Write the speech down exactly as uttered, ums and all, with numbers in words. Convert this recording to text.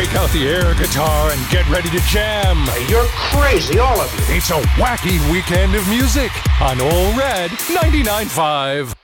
Break out the air guitar and get ready to jam. You're crazy, all of you. It's a wacky weekend of music on Ole Red ninety-nine point five.